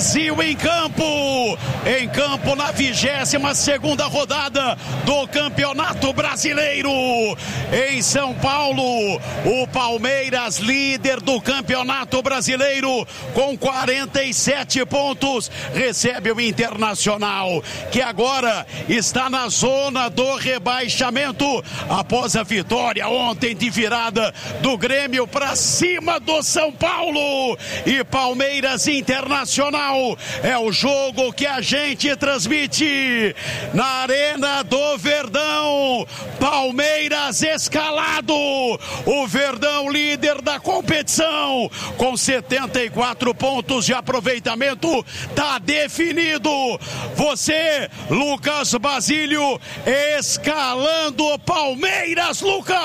Brasil em campo na 22ª rodada do Campeonato Brasileiro. Em São Paulo, o Palmeiras, líder do Campeonato Brasileiro, com 47 pontos, recebe o Internacional, que agora está na zona do rebaixamento, após a vitória ontem de virada do Grêmio para cima do São Paulo. E Palmeiras Internacional é o jogo que a gente transmite na Arena do Verdão. Palmeiras escalado, o Verdão líder da competição com 74 pontos de aproveitamento, tá definido. Você, Lucas Basílio, escalando o Palmeiras, Lucas.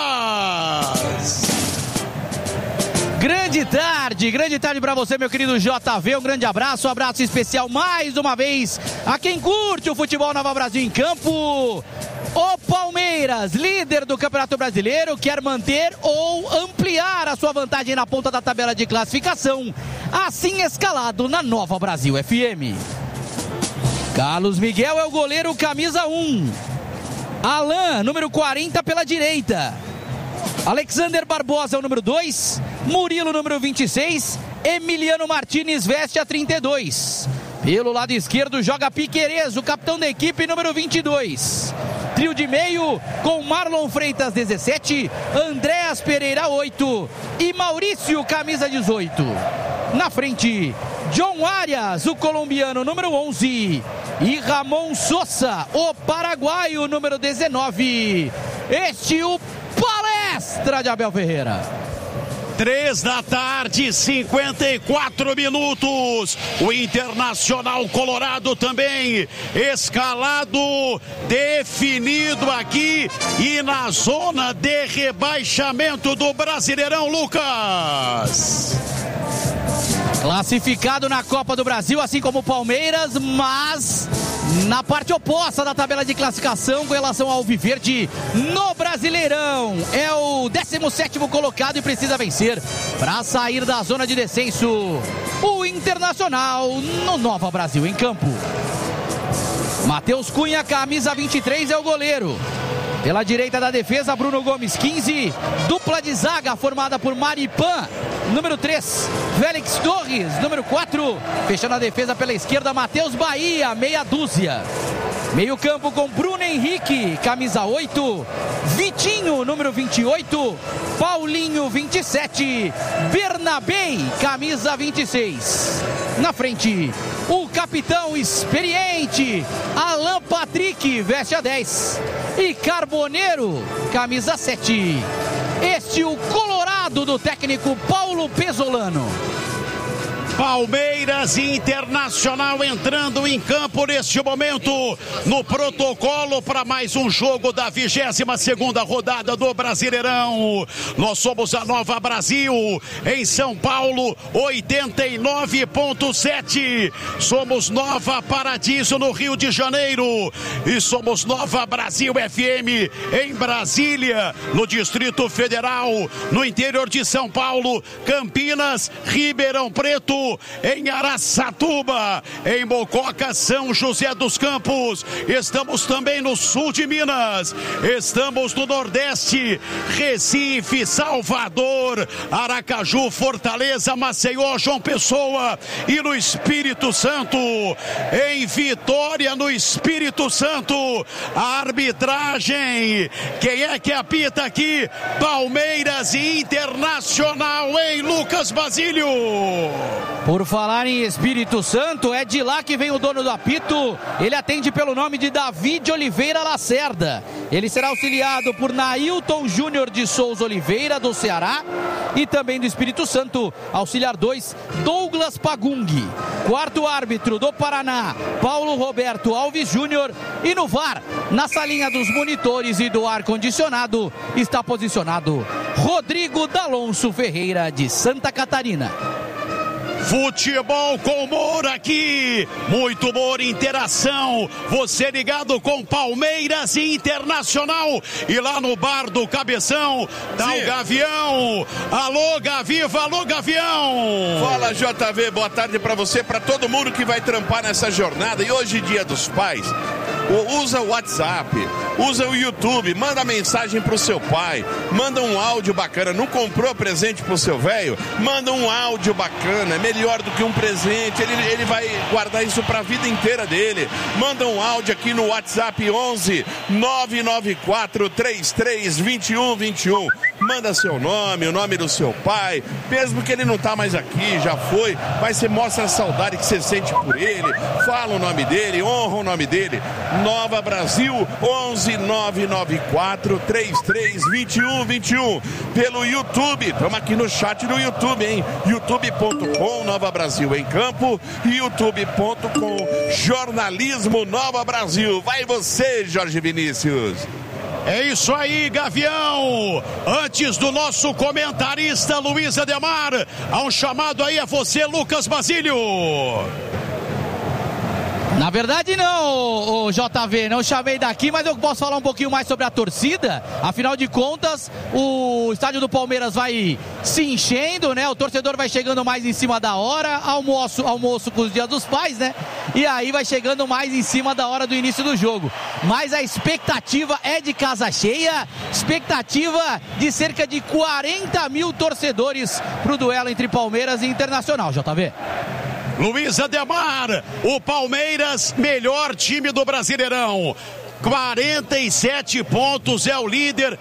Grande tarde para você, meu querido JV, um grande abraço, um abraço especial mais uma vez a quem curte o futebol Nova Brasil em campo. O Palmeiras, líder do Campeonato Brasileiro, quer manter ou ampliar a sua vantagem na ponta da tabela de classificação, assim escalado na Nova Brasil FM. Carlos Miguel é o goleiro camisa 1. Alan, número 40 pela direita. Alexander Barbosa é o número 2. Murilo, número 26. Emiliano Martínez veste a 32. Pelo lado esquerdo joga Piquerez, o capitão da equipe, número 22. Trio de meio com Marlon Freitas, 17. Andréas Pereira, 8. E Maurício, camisa 18. Na frente, John Arias, o colombiano, número 11. E Ramon Sosa, o paraguaio, número 19. Este o Palestra de Abel Ferreira. 3 da tarde, 54 minutos. O Internacional Colorado também escalado, definido aqui e na zona de rebaixamento do Brasileirão, Lucas. Classificado na Copa do Brasil, assim como o Palmeiras, mas na parte oposta da tabela de classificação com relação ao Alviverde no Brasileirão. É o 17º colocado e precisa vencer para sair da zona de descenso. O Internacional no Nova Brasil em campo. Matheus Cunha, camisa 23, é o goleiro. Pela direita da defesa, Bruno Gomes, 15. Dupla de zaga formada por Maripan, número 3. Félix Torres, número 4. Fechando a defesa pela esquerda, Matheus Bahia, meia dúzia. Meio campo com Bruno Henrique, camisa 8. Vitinho, número 28. Paulinho, 27. Bernabei, camisa 26. Na frente, o capitão experiente Alan Patrick, veste a 10. E Carboneiro, camisa 7. Este o Colorado do técnico Paulo Pesolano. Palmeiras e Internacional entrando em campo neste momento no protocolo para mais um jogo da 22ª rodada do Brasileirão. Nós somos a Nova Brasil em São Paulo, 89.7. Somos Nova Paradiso no Rio de Janeiro e somos Nova Brasil FM em Brasília, no Distrito Federal, no interior de São Paulo, Campinas, Ribeirão Preto, em Araçatuba, em Mococa, São José dos Campos. Estamos também no sul de Minas, estamos no Nordeste, Recife, Salvador, Aracaju, Fortaleza, Maceió, João Pessoa e no Espírito Santo. Em Vitória, no Espírito Santo, a arbitragem, quem é que apita aqui? Palmeiras e Internacional, em Lucas Basílio. Por falar em Espírito Santo, é de lá que vem o dono do apito. Ele atende pelo nome de David Oliveira Lacerda. Ele será auxiliado por Nailton Júnior de Souza Oliveira, do Ceará. E também do Espírito Santo, auxiliar 2, Douglas Pagung. Quarto árbitro do Paraná, Paulo Roberto Alves Júnior. E no VAR, na salinha dos monitores e do ar-condicionado, está posicionado Rodrigo D'Alonso Ferreira, de Santa Catarina. Futebol com humor aqui, muito humor, interação, você ligado com Palmeiras e Internacional, e lá no bar do Cabeção tá o Gavião. Alô Gaviva, alô Gavião. Fala JV, boa tarde pra você, pra todo mundo que vai trampar nessa jornada. E hoje, Dia dos Pais, usa o WhatsApp, usa o YouTube, manda mensagem pro seu pai, manda um áudio bacana. Não comprou presente pro seu velho? Manda um áudio bacana, é melhor do que um presente, ele vai guardar isso pra vida inteira dele. Manda um áudio aqui no WhatsApp 11 994 33 21 21. Manda seu nome, o nome do seu pai, mesmo que ele não tá mais aqui, já foi, mas você mostra a saudade que você sente por ele, fala o nome dele, honra o nome dele. Nova Brasil, 11 994 33 21 21. Pelo YouTube, estamos aqui no chat do YouTube, hein? youtube.com Nova Brasil em Campo e youtube.com Jornalismo Nova Brasil. Vai você, Jorge Vinícius. É isso aí, Gavião. Antes do nosso comentarista Luiz Ademar, há um chamado aí a você, Lucas Basílio. Na verdade não, o JV, não chamei daqui, mas eu posso falar um pouquinho mais sobre a torcida. Afinal de contas, o estádio do Palmeiras vai se enchendo, né? O torcedor vai chegando mais em cima da hora, almoço com os Dias dos Pais, né? E aí vai chegando mais em cima da hora do início do jogo. Mas a expectativa é de casa cheia, expectativa de cerca de 40 mil torcedores para o duelo entre Palmeiras e Internacional, JV. Luiz Ademar, o Palmeiras, melhor time do Brasileirão. 47 pontos, é o líder,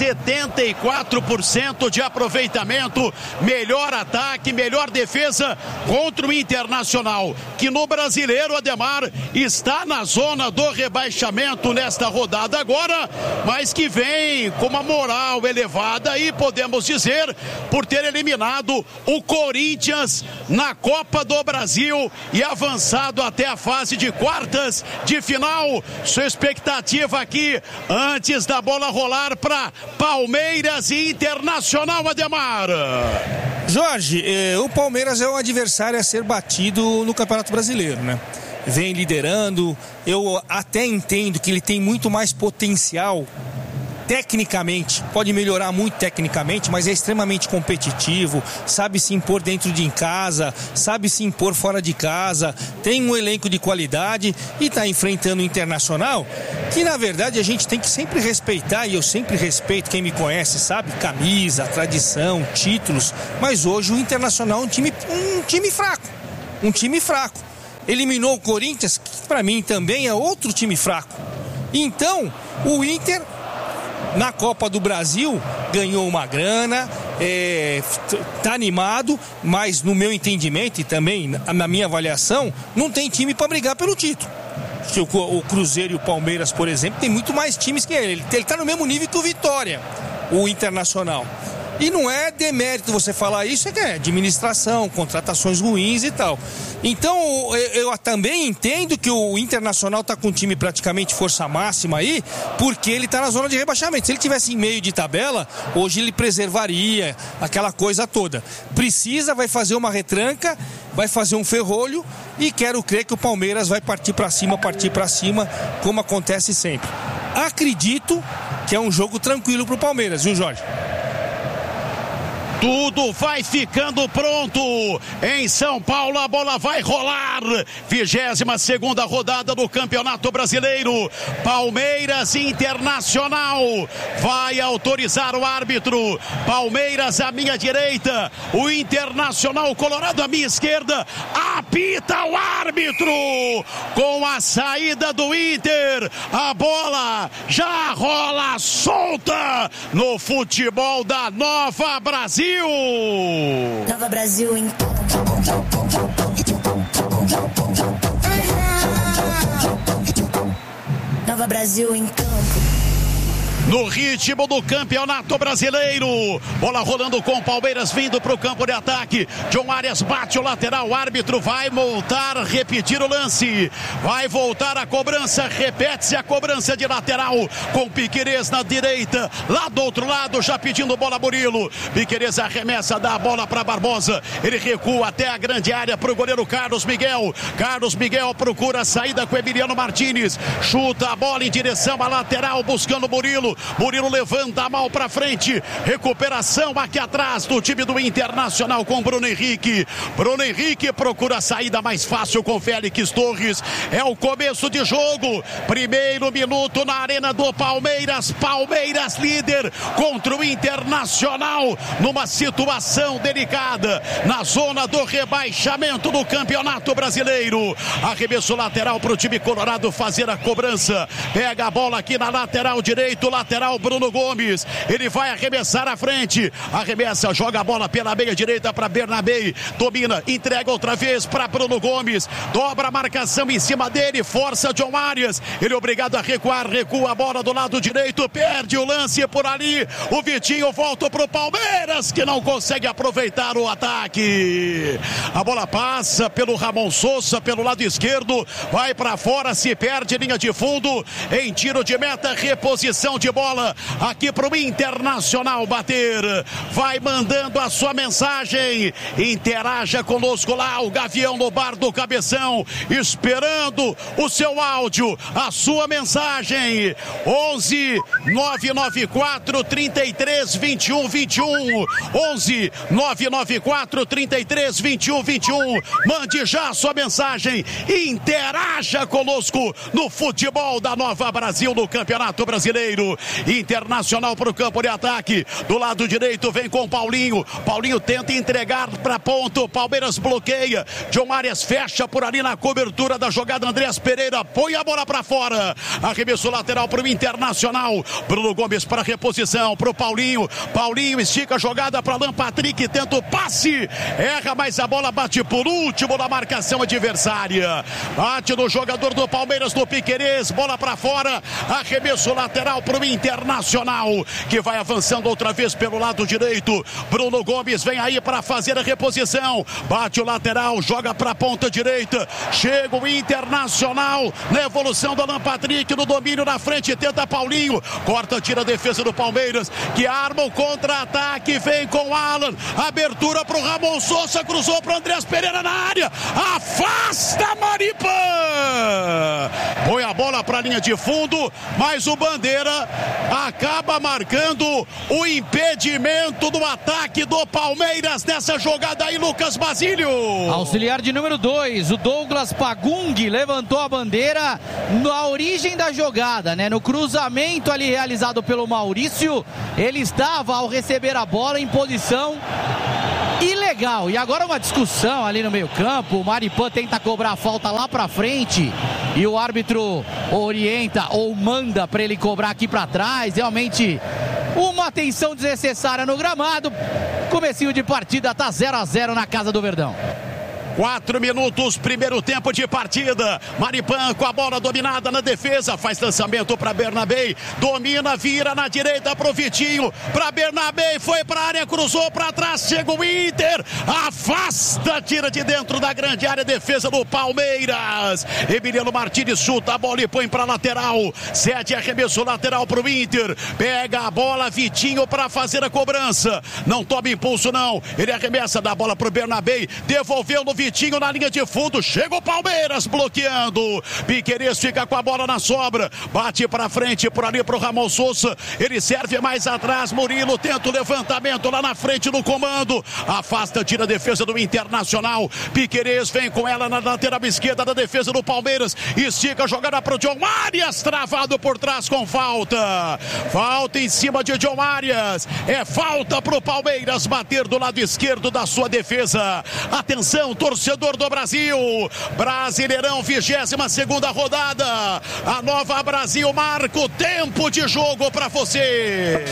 74% de aproveitamento, melhor ataque, melhor defesa contra o Internacional, que no Brasileiro, Ademar, está na zona do rebaixamento nesta rodada agora, mas que vem com uma moral elevada e podemos dizer, por ter eliminado o Corinthians na Copa do Brasil e avançado até a fase de quartas de final. Sua expectativa aqui antes da bola rolar para Palmeiras e Internacional, Ademar. Jorge, o Palmeiras é um adversário a ser batido no Campeonato Brasileiro, né? Vem liderando, eu até entendo que ele tem muito mais potencial tecnicamente, pode melhorar muito tecnicamente, mas é extremamente competitivo, sabe se impor dentro de casa, sabe se impor fora de casa, tem um elenco de qualidade e está enfrentando o Internacional, que na verdade a gente tem que sempre respeitar, e eu sempre respeito, quem me conhece sabe, camisa, tradição, títulos, mas hoje o Internacional é um time fraco, eliminou o Corinthians, que para mim também é outro time fraco. Então, o Inter na Copa do Brasil ganhou uma grana, tá animado, mas no meu entendimento e também na minha avaliação, não tem time para brigar pelo título. O Cruzeiro e o Palmeiras, por exemplo, tem muito mais times que ele. Ele tá no mesmo nível que o Vitória, o Internacional. E não é demérito você falar isso, é administração, contratações ruins e tal. Então, eu também entendo que o Internacional está com um time praticamente força máxima aí, porque ele está na zona de rebaixamento. Se ele tivesse em meio de tabela, hoje ele preservaria aquela coisa toda. Precisa, vai fazer uma retranca, vai fazer um ferrolho e quero crer que o Palmeiras vai partir para cima, como acontece sempre. Acredito que é um jogo tranquilo para o Palmeiras, viu, Jorge? Tudo vai ficando pronto em São Paulo, a bola vai rolar. 22ª rodada do Campeonato Brasileiro. Palmeiras Internacional vai autorizar o árbitro. Palmeiras à minha direita, o Internacional Colorado à minha esquerda. Apita o árbitro com a saída do Inter. A bola já rola solta no futebol da Nova Brasil. Nova Brasil em campo. Nova Brasil em campo. no ritmo do Campeonato Brasileiro. Bola rolando com o Palmeiras vindo para o campo de ataque. John Arias bate o lateral, o árbitro vai voltar, repetir o lance. Vai voltar a cobrança, repete-se a cobrança de lateral com Piquerez na direita. Lá do outro lado, já pedindo bola Murilo. Piquerez arremessa, dá a bola para Barbosa. Ele recua até a grande área para o goleiro Carlos Miguel. Carlos Miguel procura a saída com Emiliano Martínez. Chuta a bola em direção à lateral, buscando Murilo. Murilo levanta a mão para frente. Recuperação aqui atrás do time do Internacional com Bruno Henrique. Bruno Henrique procura a saída mais fácil com Félix Torres. É o começo de jogo. Primeiro minuto na arena do Palmeiras. Palmeiras líder contra o Internacional numa situação delicada na zona do rebaixamento do Campeonato Brasileiro. Arremesso lateral para o time colorado fazer a cobrança. Pega a bola aqui na lateral direito, lateral Bruno Gomes. Ele vai arremessar à frente. Arremessa, joga a bola pela meia direita para Bernabé. Domina, entrega outra vez para Bruno Gomes. Dobra a marcação em cima dele, força John Arias. Ele é obrigado a recuar, recua a bola do lado direito, perde o lance por ali. O Vitinho volta para o Palmeiras, que não consegue aproveitar o ataque. A bola passa pelo Ramon Sousa, pelo lado esquerdo, vai para fora, se perde linha de fundo. Em tiro de meta, reposição de bola aqui para o Internacional bater. Vai mandando a sua mensagem. Interaja conosco lá, o Gavião no bar do Cabeção, esperando o seu áudio, a sua mensagem. 11 994 33 21 21. 11 994 33 21 21. Mande já a sua mensagem. Interaja conosco no futebol da Nova Brasil no Campeonato Brasileiro. Internacional para o campo de ataque. Do lado direito vem com Paulinho. Paulinho tenta entregar para ponto. Palmeiras bloqueia. John Arias fecha por ali na cobertura da jogada. Andreas Pereira põe a bola para fora. Arremesso lateral para o Internacional. Bruno Gomes para reposição para o Paulinho. Paulinho estica a jogada para Alan Patrick. Tenta o passe. Erra, mas a bola bate por último na marcação adversária. Bate no jogador do Palmeiras, no Piquerez. Bola para fora. Arremesso lateral para o Internacional, que vai avançando outra vez pelo lado direito. Bruno Gomes vem aí para fazer a reposição. Bate o lateral, joga para a ponta direita. Chega o Internacional na evolução do Alan Patrick, no domínio na frente, tenta Paulinho. Corta, tira a defesa do Palmeiras, que arma o contra-ataque. Vem com o Alan. Abertura para o Ramon Sousa, cruzou para o Andreas Pereira na área. Afasta Maripan. Põe a bola para a linha de fundo, mas o Bandeira acaba marcando o impedimento do ataque do Palmeiras nessa jogada aí, Lucas Basílio. Auxiliar de número 2, o Douglas Pagung, levantou a bandeira na origem da jogada, né? No cruzamento ali realizado pelo Maurício, ele estava ao receber a bola em posição ilegal. E agora uma discussão ali no meio campo. O Maripan tenta cobrar a falta lá pra frente e o árbitro orienta ou manda para ele cobrar aqui pra trás. Realmente uma atenção desnecessária no gramado. Comecinho de partida, tá 0-0 na casa do Verdão. 4 minutos, primeiro tempo de partida. Maripan com a bola dominada na defesa, faz lançamento para Bernabé, domina, vira na direita pro Vitinho, para Bernabé, foi para a área, cruzou para trás, chega o Inter, afasta, tira de dentro da grande área, defesa do Palmeiras. Emiliano Martínez chuta a bola e põe para lateral, cede arremesso lateral pro Inter, pega a bola, Vitinho para fazer a cobrança, não toma impulso não, ele arremessa, dá a bola pro Bernabé, devolveu no Vitinho na linha de fundo, chega o Palmeiras bloqueando. Piquerez fica com a bola na sobra, bate para frente por ali pro Ramon Sousa, ele serve mais atrás, Murilo tenta o levantamento lá na frente no comando, afasta, tira a defesa do Internacional. Piquerez vem com ela na lateral esquerda da defesa do Palmeiras, estica a jogada pro John Arias, travado por trás com falta. Falta em cima de John Arias, é falta pro Palmeiras bater do lado esquerdo da sua defesa. Atenção, torcedor do Brasil, Brasileirão, 22ª rodada, a Nova Brasil marca o tempo de jogo para você.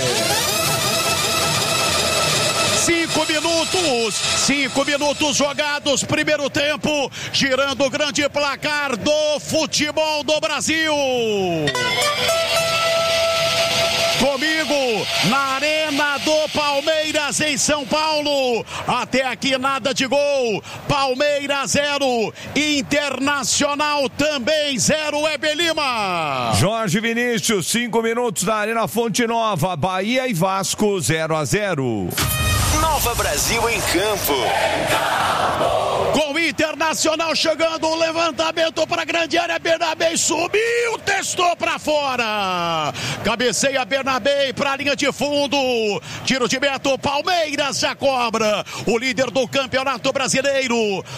5 minutos jogados, primeiro tempo, girando o grande placar do futebol do Brasil. comigo na Arena do Palmeiras em São Paulo. Até aqui nada de gol. Palmeiras 0, Internacional também 0, Weber Lima. Jorge Vinícius, 5 minutos da Arena Fonte Nova, Bahia e Vasco 0-0. Nova Brasil em campo. Com o Internacional chegando, o levantamento para a grande área, Bernabé subiu, testou para fora. Cabeceia Bernabé para a linha de fundo. Tiro de meta, Palmeiras já cobra. O líder do Campeonato Brasileiro,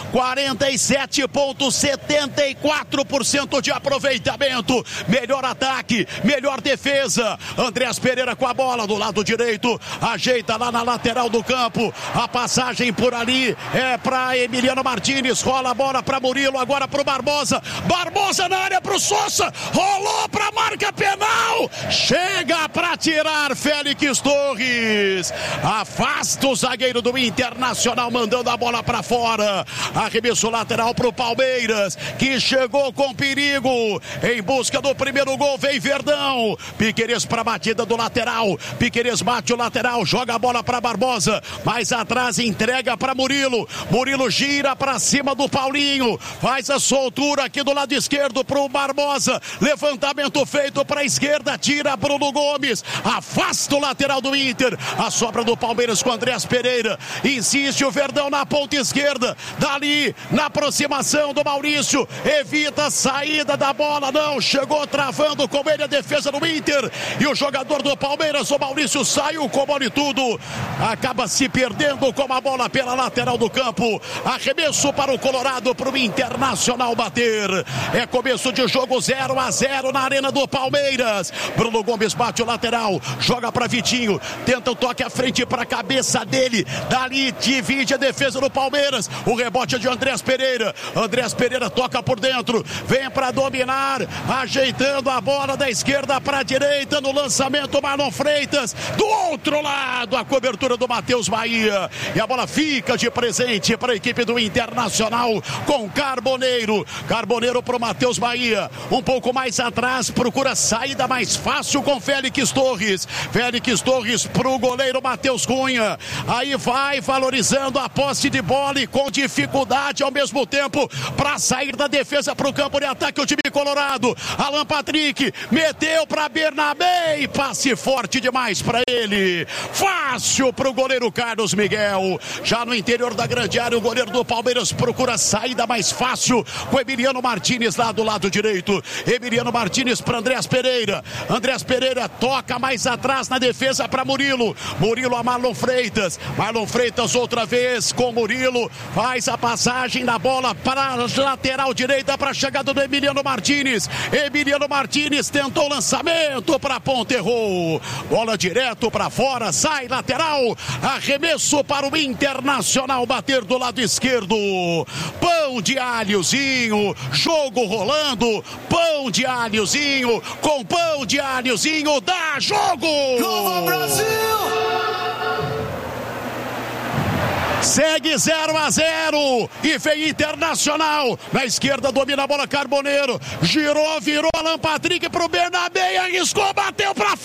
47,74% de aproveitamento. Melhor ataque, melhor defesa. Andrés Pereira com a bola do lado direito, ajeita lá na lateral do campo. A passagem por ali é para Emiliano Martínez, rola a bola para Murilo, agora para o Barbosa. Barbosa na área para o Sousa, rolou para a marca penal. Chega para tirar Félix Torres. Afasta o zagueiro do Internacional, mandando a bola para fora. Arremesso lateral para o Palmeiras, que chegou com perigo. Em busca do primeiro gol, vem Verdão. Piquerez para a batida do lateral. Piquerez bate o lateral, joga a bola para Barbosa. Mais atrás, entrega para Murilo. Murilo gira para cima do Paulinho. Faz a soltura aqui do lado esquerdo para o Barbosa. Levantamento feito para a esquerda. Tira Bruno Gomes. Afasta o lateral do Inter. A sobra do Palmeiras com Andrés Pereira. Insiste o Verdão na ponta esquerda. Dali, na aproximação do Maurício. Evita a saída da bola. Não, chegou travando com ele a defesa do Inter. E o jogador do Palmeiras, o Maurício, saiu com bola e tudo. Acaba se perdendo com a bola pela lateral do campo. Arremesso para o Colorado, para o Internacional bater. É começo de jogo, 0-0 na Arena do Palmeiras. Bruno Gomes bate o lateral, joga para Vitinho, tenta o toque à frente para a cabeça dele. Dali divide a defesa do Palmeiras. O rebote é de Andrés Pereira. Andrés Pereira toca por dentro, vem para dominar, ajeitando a bola da esquerda para a direita no lançamento. Marlon Freitas, do outro lado, a cobertura do Matheus Bahia. E a bola fica de presente para a equipe do Internacional com Carboneiro. Carboneiro para o Matheus Bahia. Um pouco mais atrás, procura saída mais fácil com Félix Torres. Félix Torres para o goleiro Matheus Cunha. Aí vai valorizando a posse de bola e com dificuldade ao mesmo tempo para sair da defesa para o campo de ataque o time colorado. Alan Patrick meteu para Bernabé e passe forte demais para ele. Fácil para o goleiro Carlos Miguel. Já no interior da grande área, o goleiro do Palmeiras procura saída mais fácil com Emiliano Martínez lá do lado direito. Emiliano Martínez para Andrés Pereira. Andrés Pereira toca mais atrás na defesa para Murilo. Murilo a Marlon Freitas. Marlon Freitas outra vez com Murilo. Faz a passagem da bola para a lateral direita para a chegada do Emiliano Martínez. Emiliano Martínez tentou o lançamento para a ponta, errou. Bola direto para fora, sai lateral. Arremesso para o Internacional bater do lado esquerdo. Pão de alhozinho, jogo rolando. Pão de alhozinho, com pão de alhozinho, dá jogo! Nova Brasil! Segue 0-0 e vem Internacional. Na esquerda domina a bola Carboneiro. Girou, virou Alan Patrick pro Bernabé, arriscou, bateu pra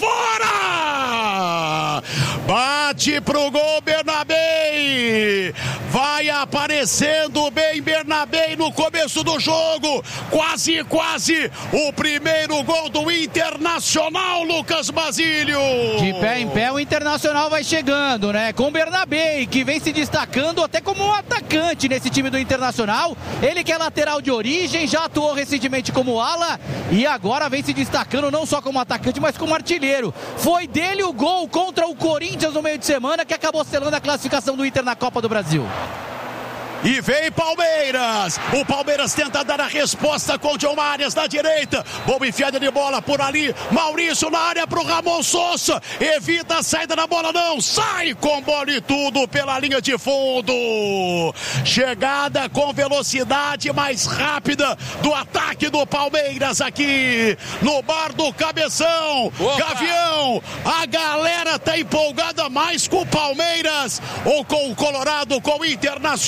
fora. Bate pro gol Bernabé. Vai aparecendo bem Bernabé no começo do jogo. Quase o primeiro gol do Internacional, Lucas Basílio. De pé em pé o Internacional vai chegando, né? Com o Bernabé, que vem se destacando até como um atacante nesse time do Internacional. Ele que é lateral de origem, já atuou recentemente como ala e agora vem se destacando não só como atacante, mas como artilheiro. Foi dele o gol contra o Corinthians no meio de semana que acabou selando a classificação do Inter na Copa do Brasil. E vem Palmeiras. O Palmeiras tenta dar a resposta com o John Arias na direita. Boa enfiada de bola por ali. Maurício na área pro Ramon Sousa. Evita a saída da bola, não. Sai com bola e tudo pela linha de fundo. Chegada com velocidade mais rápida do ataque do Palmeiras aqui no bar do Cabeção. Opa. Gavião, a galera tá empolgada mais com o Palmeiras ou com o Colorado, com o Internacional. Aí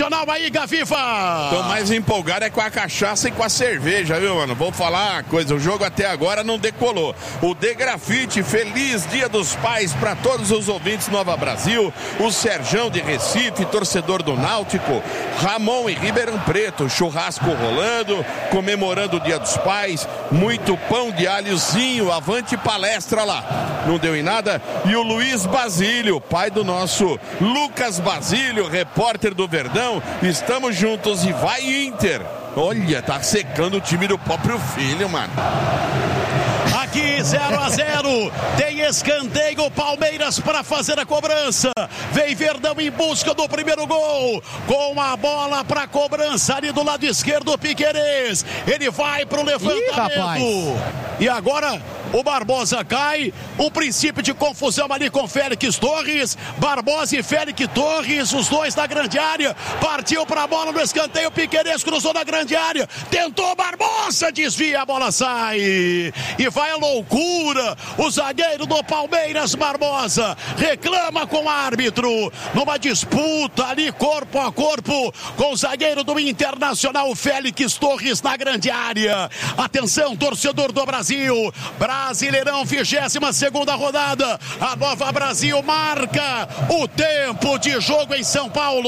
aí, Gaviva? Tô mais empolgado é com a cachaça e com a cerveja, viu, mano? Vou falar uma coisa, o jogo até agora não decolou. O De Grafite, feliz Dia dos Pais para todos os ouvintes Nova Brasil. O Serjão de Recife, torcedor do Náutico. Ramon em Ribeirão Preto, churrasco rolando, comemorando o Dia dos Pais. Muito pão de alhozinho, avante palestra lá. Não deu em nada. E o Luiz Basílio, pai do nosso Lucas Basílio, repórter do Verdão. Estamos juntos e vai Inter. Olha, tá secando o time do próprio filho, mano. Aqui 0-0, tem escanteio, Palmeiras para fazer a cobrança. Vem Verdão em busca do primeiro gol, com a bola para cobrança ali do lado esquerdo, Piquerez. Ele vai pro levantamento. E agora o Barbosa cai, um princípio de confusão ali com Félix Torres. Barbosa e Félix Torres, os dois na grande área. Partiu para a bola no escanteio, Piquerez cruzou na grande área, tentou Barbosa, desvia, a bola sai. E vai a loucura, o zagueiro do Palmeiras, Barbosa, reclama com o árbitro, numa disputa ali corpo a corpo com o zagueiro do Internacional, Félix Torres, na grande área. Atenção, torcedor do Brasil, Brasileirão, 22ª rodada, a Nova Brasil marca o tempo de jogo em São Paulo.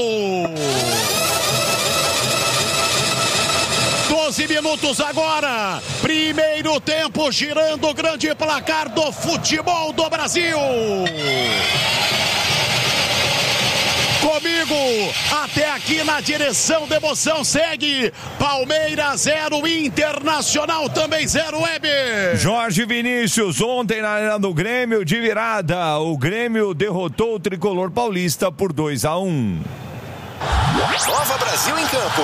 12 minutos agora, primeiro tempo, girando o grande placar do futebol do Brasil. Comigo, até aqui na direção da emoção, segue Palmeiras 0, Internacional também 0, Weber. Jorge Vinícius, ontem na Arena do Grêmio, de virada, o Grêmio derrotou o tricolor paulista por 2-1. Nova Brasil em campo.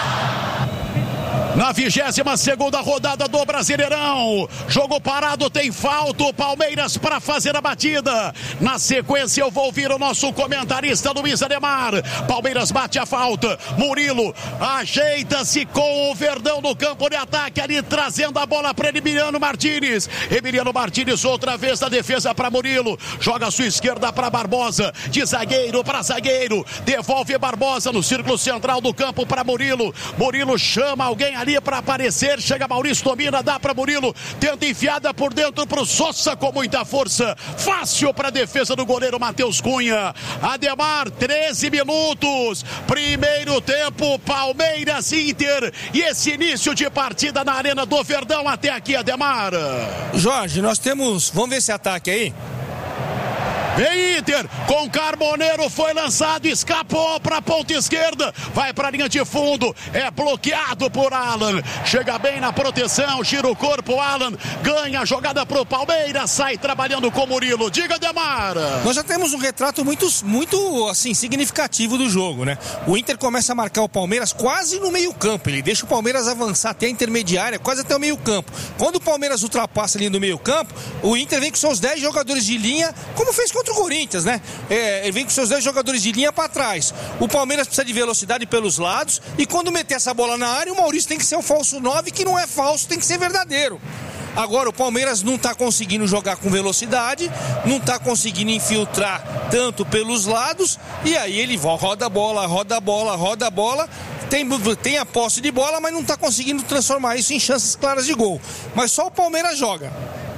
Na 22ª rodada do Brasileirão, jogo parado, tem falta, o Palmeiras para fazer a batida. Na sequência eu vou ouvir o nosso comentarista Luiz Ademar. Palmeiras bate a falta, Murilo ajeita-se com o Verdão no campo de ataque, ali trazendo a bola para Emiliano Martínez. Emiliano Martínez outra vez na defesa para Murilo, joga a sua esquerda para Barbosa, de zagueiro para zagueiro, devolve Barbosa no círculo central do campo para Murilo. Murilo chama alguém ali para aparecer, chega Maurício, domina, dá para Murilo, tenta enfiada por dentro para o Sosa com muita força, fácil para a defesa do goleiro Matheus Cunha. Ademar, 13 minutos, primeiro tempo, Palmeiras Inter, e esse início de partida na Arena do Verdão até aqui, Ademar. Jorge, nós temos, vamos ver esse ataque aí. Vem Inter, com Carboneiro, foi lançado, escapou para a ponta esquerda, vai para a linha de fundo, é bloqueado por Alan, chega bem na proteção, gira o corpo, Alan, ganha a jogada para o Palmeiras, sai trabalhando com Murilo. Diga, Ademar. Nós já temos um retrato muito assim, significativo do jogo, né? O Inter começa a marcar o Palmeiras quase no meio campo, ele deixa o Palmeiras avançar até a intermediária, quase até o meio campo. Quando o Palmeiras ultrapassa ali no meio campo, o Inter vem com seus 10 jogadores de linha, como fez contra o Corinthians, né? Ele vem com seus 10 jogadores de linha para trás. O Palmeiras precisa de velocidade pelos lados, e quando meter essa bola na área, o Maurício tem que ser o falso 9, que não é falso, tem que ser verdadeiro. Agora o Palmeiras não está conseguindo jogar com velocidade, não está conseguindo infiltrar tanto pelos lados, e aí ele roda a bola, tem a posse de bola, mas não está conseguindo transformar isso em chances claras de gol. Mas só o Palmeiras joga.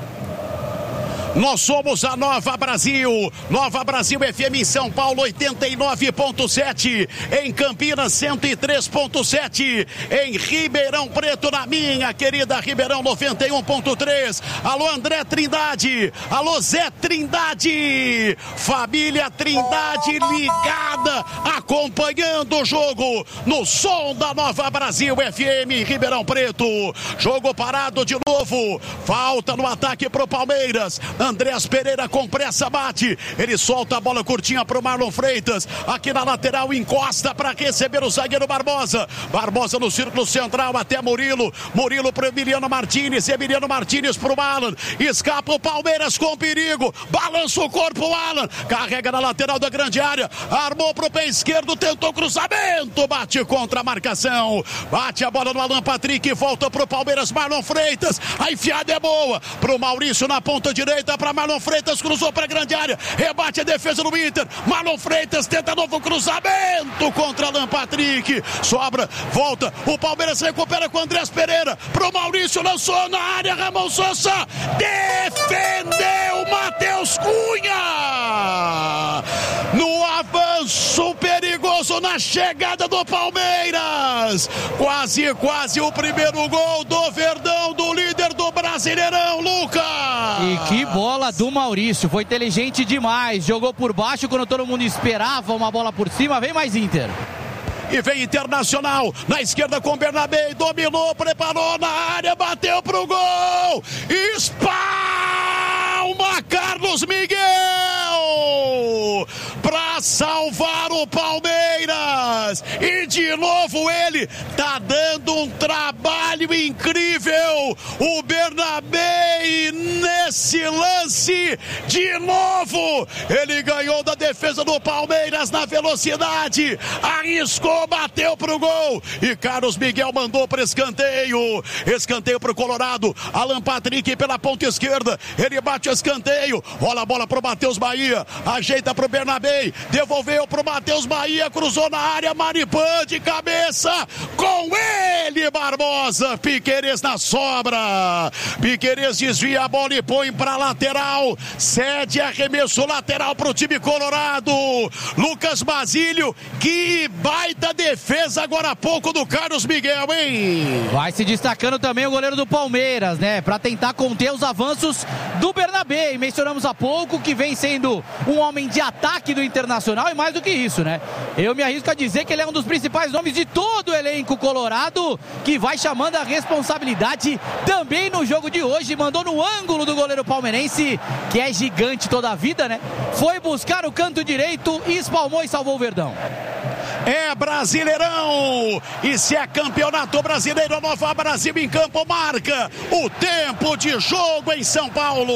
Nós somos a Nova Brasil, Nova Brasil FM em São Paulo 89.7, em Campinas 103.7, em Ribeirão Preto, na minha querida Ribeirão 91.3. Alô André Trindade, alô Zé Trindade, família Trindade ligada, acompanhando o jogo no som da Nova Brasil FM Ribeirão Preto. Jogo parado de novo, falta no ataque pro Palmeiras. Andreas Pereira com pressa bate, ele solta a bola curtinha pro Marlon Freitas, aqui na lateral encosta para receber o zagueiro Barbosa. Barbosa no círculo central até Murilo, Murilo pro Emiliano Martínez, Emiliano Martínez pro Alan, escapa o Palmeiras com perigo, balança o corpo, Alan, carrega na lateral da grande área, armou pro pé esquerdo, tentou cruzamento, bate contra a marcação, bate a bola no Alan Patrick, volta pro Palmeiras, Marlon Freitas, a enfiada é boa pro Maurício na ponta direita, volta para Marlon Freitas, cruzou para a grande área, rebate a defesa do Inter, Marlon Freitas tenta novo cruzamento contra Alan Patrick, sobra, volta, o Palmeiras recupera com Andrés Pereira, pro Maurício, lançou na área, Ramon Sousa, defendeu Matheus Cunha, no avanço perigoso na chegada do Palmeiras, quase o primeiro gol do Verdão, do líder do Brasileirão, Lucas. E que bola do Maurício, foi inteligente demais, jogou por baixo quando todo mundo esperava uma bola por cima, vem mais Inter. E vem Internacional, na esquerda com Bernabé, dominou, preparou na área, bateu pro gol, espalma Carlos Miguel para salvar o Palmeiras, e de novo ele tá dando um trabalho incrível, o Bernabé, e nesse lance de novo ele ganhou da defesa do Palmeiras na velocidade, arriscou, bateu pro gol, e Carlos Miguel mandou para escanteio pro Colorado, Alan Patrick pela ponta esquerda, ele bate o escanteio, rola a bola pro Matheus Bahia, ajeita pro Bernabé, devolveu pro Matheus Bahia, cruzou na área, Maripan de cabeça, com ele Barbosa, Piquerez na sobra, Piquerez desvia a bola e põe pra lateral, cede arremesso lateral pro time colorado, Lucas Basílio, que baita defesa agora há pouco do Carlos Miguel, hein? Vai se destacando também o goleiro do Palmeiras, né? Pra tentar conter os avanços do Bernabé, e mencionamos há pouco que vem sendo um homem de ataque do Internacional, e mais do que isso, né? Eu me arrisco a dizer que ele é um dos principais nomes de todo o elenco colorado, que vai chamando a responsabilidade também no jogo de hoje, mandou no ângulo do goleiro palmeirense, que é gigante toda a vida, né? Foi buscar o canto direito, espalmou e salvou o Verdão. É Brasileirão, e se é campeonato brasileiro, a Nova Brasil em campo marca o tempo de jogo em São Paulo.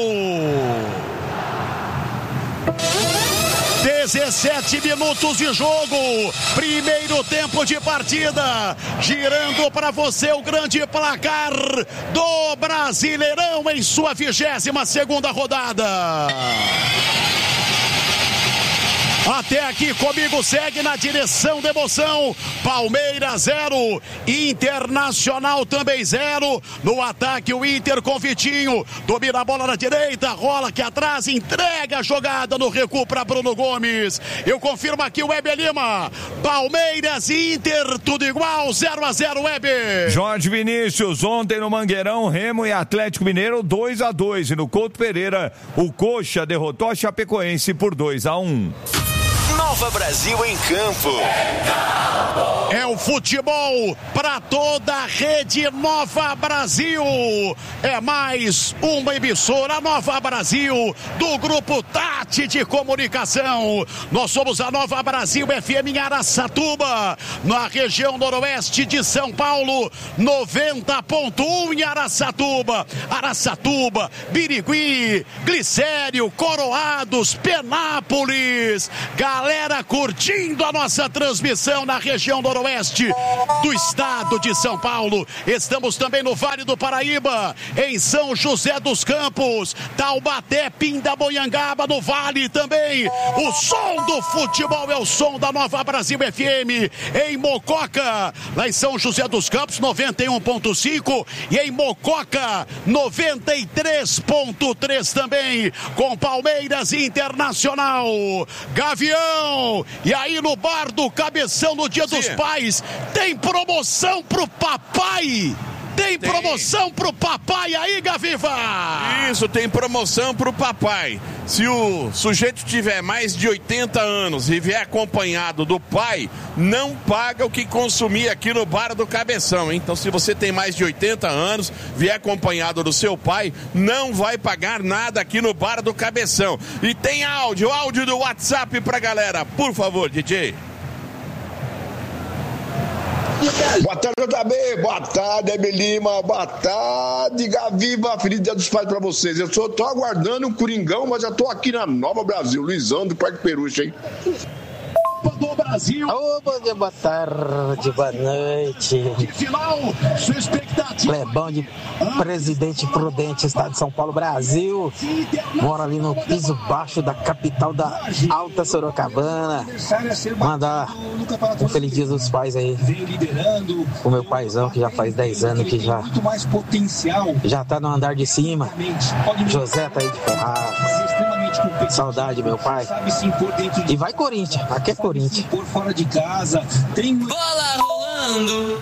17 minutos de jogo, primeiro tempo de partida, girando para você o grande placar do Brasileirão em sua 22ª rodada. Até aqui comigo segue na direção da emoção, Palmeiras 0, Internacional também 0, no ataque o Inter com Vitinho, domina a bola na direita, rola aqui atrás, entrega a jogada no recuo para Bruno Gomes. Eu confirmo aqui o Weber Lima, Palmeiras e Inter, tudo igual, 0-0 Weber. Jorge Vinícius, ontem no Mangueirão, Remo e Atlético Mineiro 2-2, e no Couto Pereira o Coxa derrotou a Chapecoense por 2-1. Nova Brasil em campo. É o futebol para toda a rede Nova Brasil. É mais uma emissora Nova Brasil do Grupo Tati de Comunicação. Nós somos a Nova Brasil FM em Araçatuba, na região noroeste de São Paulo, 90.1 em Araçatuba. Araçatuba, Birigui, Glicério, Coroados, Penápolis. Galera curtindo a nossa transmissão na região noroeste do estado de São Paulo. Estamos também no Vale do Paraíba, em São José dos Campos, Taubaté, Pindamonhangaba, no Vale também. O som do futebol é o som da Nova Brasil FM. Em Mococa, lá em São José dos Campos, 91.5, e em Mococa, 93.3 também, com Palmeiras Internacional. Gavião, e aí no bar do Cabeção no Dia dos Pais, tem promoção pro papai. Tem promoção pro papai aí, Gaviva? Isso, tem promoção pro papai. Se o sujeito tiver mais de 80 anos e vier acompanhado do pai, não paga o que consumir aqui no Bar do Cabeção, hein? Então, se você tem mais de 80 anos, vier acompanhado do seu pai, não vai pagar nada aqui no Bar do Cabeção. E tem áudio do WhatsApp pra galera. Por favor, DJ. Boa tarde, JB. Boa tarde, Weber Lima. Boa tarde, Gaviva. Feliz Dia dos Pais pra vocês. Eu só tô aguardando um Coringão, mas já tô aqui na Nova Brasil. Luizão do Parque Peruche, hein? Brasil. Ô, bom dia, boa tarde, boa noite. Final, sua expectativa. Clebão de Presidente Prudente, Estado de São Paulo, Brasil. Mora ali no piso baixo da capital da Alta Sorocabana. Mandar um feliz dia dos pais aí. O meu paizão, que já faz 10 anos que já tá no andar de cima. José tá aí de Ferraz. Saudade, meu pai. E vai Corinthians, aqui é Corinthians. Por fora de casa, tem Bola rolando.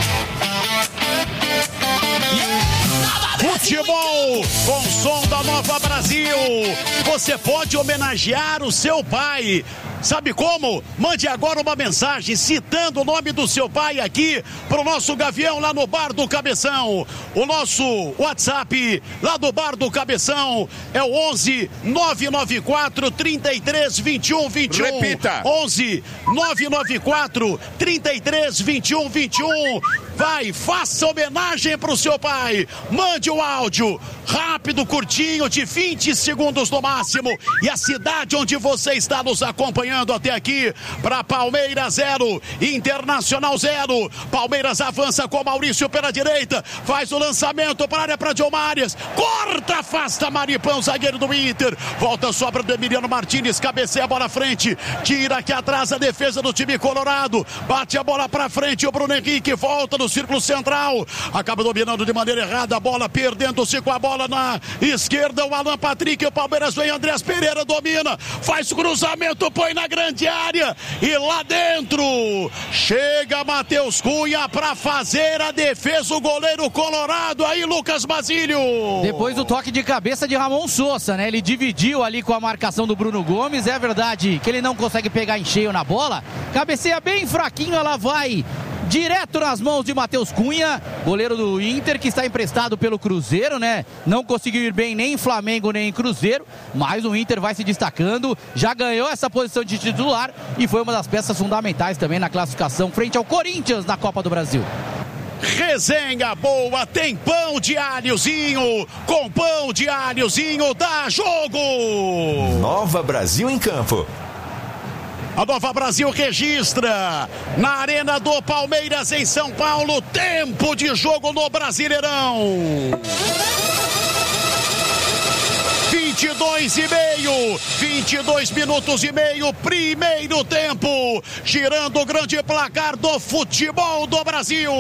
futebol com som da Nova Brasil. Você pode homenagear o seu pai. Sabe como? Mande agora uma mensagem citando o nome do seu pai aqui pro nosso Gavião lá no Bar do Cabeção. O nosso WhatsApp lá do Bar do Cabeção é o 11 994 33 21 21. Repita. 11 994 33 21 21. Vai, faça homenagem pro seu pai. Mande um áudio rápido, curtinho, de 20 segundos no máximo. E a cidade onde você está nos acompanhando até aqui. Para Palmeiras 0, Internacional 0. Palmeiras avança com Maurício pela direita. Faz o lançamento para a área para Diomares. Corta, afasta Maripão, zagueiro do Inter. Volta, sobra do Emiliano Martínez. Cabeceia a bola à frente. Tira aqui atrás a defesa do time colorado. Bate a bola para frente. O Bruno Henrique volta no círculo central, acaba dominando de maneira errada a bola, perdendo-se com a bola na esquerda, o Alan Patrick, o Palmeiras vem, Andrés Pereira domina, faz cruzamento, põe na grande área, e lá dentro, chega Matheus Cunha para fazer a defesa, o goleiro colorado, aí Lucas Basílio. Depois do toque de cabeça de Ramon Sousa, né, ele dividiu ali com a marcação do Bruno Gomes, é verdade que ele não consegue pegar em cheio na bola, cabeceia bem fraquinho, ela vai direto nas mãos de Matheus Cunha, goleiro do Inter, que está emprestado pelo Cruzeiro, né? Não conseguiu ir bem nem em Flamengo, nem em Cruzeiro, mas o Inter vai se destacando, já ganhou essa posição de titular e foi uma das peças fundamentais também na classificação frente ao Corinthians na Copa do Brasil. Resenha boa, tem pão de alhozinho, com pão de alhozinho dá jogo! Nova Brasil em campo. A Nova Brasil registra na Arena do Palmeiras em São Paulo, tempo de jogo no Brasileirão. 22 minutos e meio, primeiro tempo, girando o grande placar do futebol do Brasil.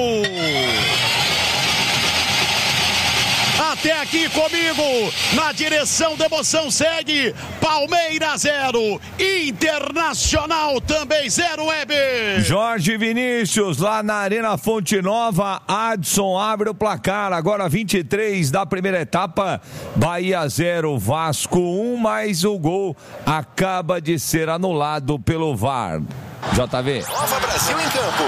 Até aqui comigo, na direção da emoção, segue Palmeiras 0, Internacional também 0, Weber. Jorge Vinícius, lá na Arena Fonte Nova, Adson abre o placar, agora 23 da primeira etapa, Bahia 0, Vasco 1, mas o gol acaba de ser anulado pelo VAR. JV. Nova Brasil em campo.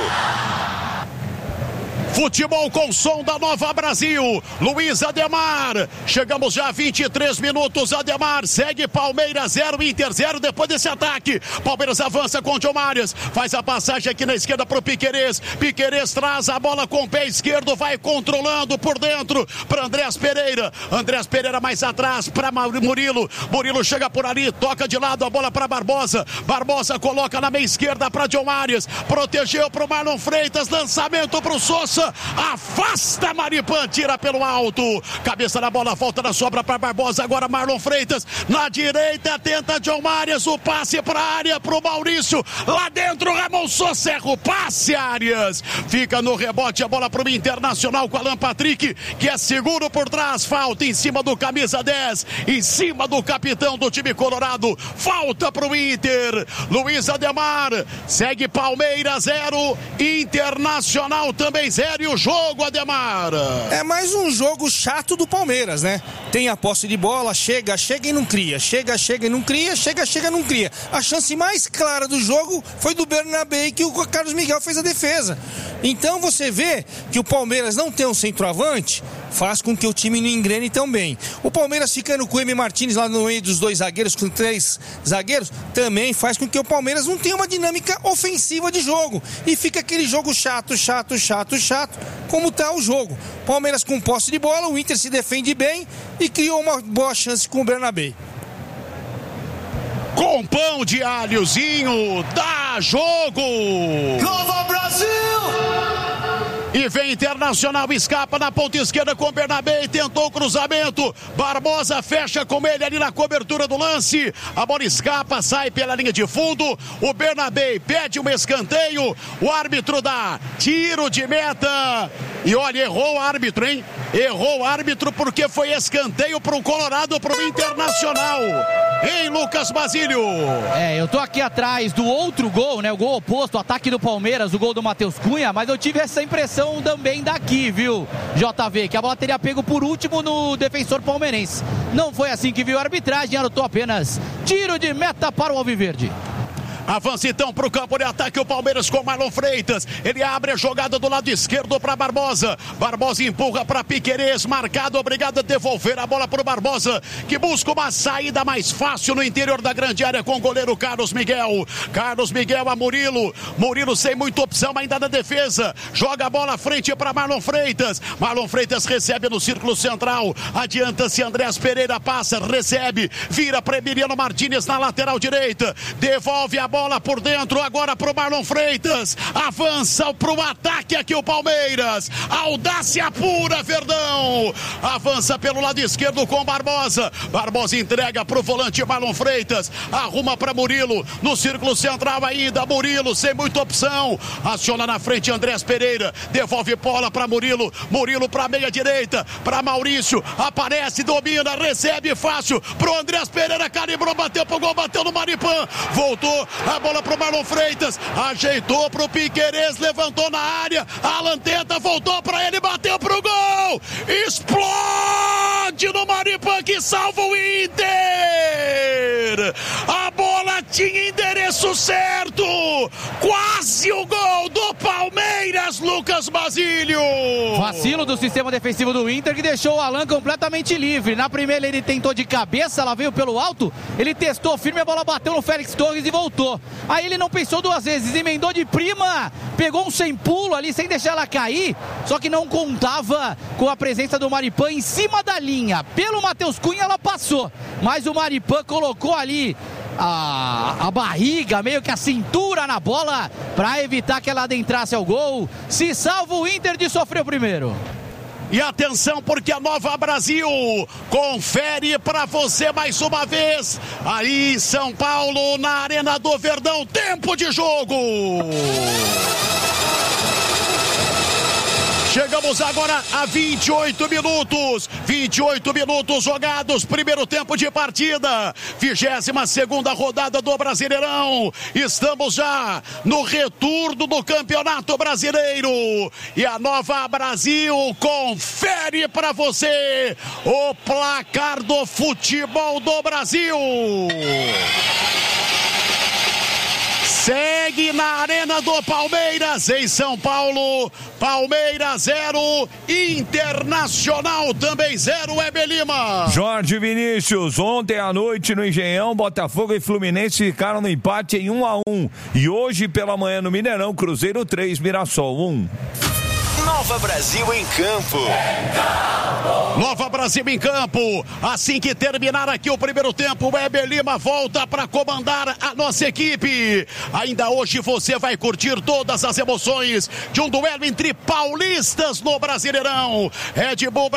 Futebol com som da Nova Brasil, Luiz Ademar, chegamos já a 23 minutos, Ademar segue Palmeiras 0, Inter 0, depois desse ataque, Palmeiras avança com o Diomares, faz a passagem aqui na esquerda para o Piquerez traz a bola com o pé esquerdo, vai controlando por dentro para Andrés Pereira mais atrás para Murilo chega por ali, toca de lado a bola para Barbosa coloca na meia esquerda para Diomares, protegeu para o Marlon Freitas, lançamento para o Sousa, afasta Maripan, tira pelo alto, cabeça na bola, volta na sobra para Barbosa, agora Marlon Freitas, na direita tenta Diomares, o passe para a área para o Maurício, lá dentro Ramon Sousa erra o passe, Arias, fica no rebote a bola para o Internacional com Alan Patrick, que é seguro por trás, falta em cima do camisa 10, em cima do capitão do time colorado, falta para o Inter, Luiz Ademar, segue Palmeiras 0, Internacional também 0, e o jogo, Ademar? É mais um jogo chato do Palmeiras, né? Tem a posse de bola, chega e não cria, chega e não cria, chega e não cria. A chance mais clara do jogo foi do Bernabé, que o Carlos Miguel fez a defesa. Então você vê que o Palmeiras não tem um centroavante, faz com que o time não engrene tão bem. O Palmeiras ficando com o M. Martínez lá no meio dos dois zagueiros, com 3 zagueiros, também faz com que o Palmeiras não tenha uma dinâmica ofensiva de jogo. E fica aquele jogo chato, como tá o jogo. Palmeiras com posse de bola, o Inter se defende bem e criou uma boa chance com o Bernabé. Com pão de alhozinho, dá Para jogo! Nova Brasil! E vem Internacional, escapa na ponta esquerda com o Bernabé, tentou o cruzamento, Barbosa fecha com ele ali na cobertura do lance, a bola escapa, sai pela linha de fundo, o Bernabé pede um escanteio, o árbitro dá tiro de meta, e olha, errou o árbitro, hein? Errou o árbitro porque foi escanteio para o Colorado, para o Internacional. Hein, Lucas Basílio? Eu tô aqui atrás do outro gol, né? O gol oposto, o ataque do Palmeiras, o gol do Matheus Cunha, mas eu tive essa impressão também daqui, viu, JV, que a bola teria pego por último no defensor palmeirense. Não foi assim que viu a arbitragem, anotou apenas tiro de meta para o Alviverde. Avança então para o campo de ataque o Palmeiras com Marlon Freitas. Ele abre a jogada do lado esquerdo para Barbosa. Barbosa empurra para Piquerez. Marcado, obrigado a devolver a bola para o Barbosa, que busca uma saída mais fácil no interior da grande área com o goleiro Carlos Miguel. Carlos Miguel a Murilo. Murilo sem muita opção ainda na defesa. Joga a bola à frente para Marlon Freitas. Marlon Freitas recebe no círculo central. Adianta-se Andrés Pereira, passa, recebe. Vira para Emiliano Martínez na lateral direita. Devolve a bola por dentro, agora pro Marlon Freitas, avança pro ataque aqui o Palmeiras, audácia pura, Verdão, avança pelo lado esquerdo com Barbosa, Barbosa entrega pro volante Marlon Freitas, arruma para Murilo, no círculo central ainda, Murilo sem muita opção, aciona na frente Andrés Pereira, devolve bola para Murilo, Murilo pra meia direita, para Maurício, aparece, domina, recebe fácil, pro Andrés Pereira, calibrou, bateu pro gol, bateu no Maripan, voltou, a bola pro Marlon Freitas, ajeitou pro Piquerez, levantou na área, Alan tenta, voltou pra ele, bateu pro gol, explode no Maripan que salva o Inter, a bola tinha endereço certo, quase o gol do Palmeiras, Lucas Basílio. Vacilo do sistema defensivo do Inter que deixou o Alan completamente livre, na primeira ele tentou de cabeça, ela veio pelo alto, ele testou firme, a bola bateu no Félix Torres e voltou. Aí ele não pensou duas vezes, emendou de prima, pegou um sem pulo ali, sem deixar ela cair, só que não contava com a presença do Maripan em cima da linha. Pelo Matheus Cunha ela passou, mas o Maripan colocou ali a barriga, meio que a cintura na bola, para evitar que ela adentrasse ao gol. Se salva o Inter de sofrer o primeiro. E atenção, porque a Nova Brasil confere para você mais uma vez, aí em São Paulo, na Arena do Verdão, tempo de jogo. Chegamos agora a 28 minutos jogados, primeiro tempo de partida, 22ª rodada do Brasileirão, estamos já no retorno do Campeonato Brasileiro, e a Nova Brasil confere para você o placar do futebol do Brasil. Segue na Arena do Palmeiras, em São Paulo, Palmeiras 0, Internacional também 0, Weber Lima. Jorge Vinícius, ontem à noite no Engenhão, Botafogo e Fluminense ficaram no empate em 1-1. E hoje pela manhã no Mineirão, Cruzeiro 3, Mirassol 1. Nova Brasil em campo. Nova Brasil em campo. Assim que terminar aqui o primeiro tempo, o Weber Lima volta para comandar a nossa equipe. Ainda hoje você vai curtir todas as emoções de um duelo entre paulistas no Brasileirão. Red Bull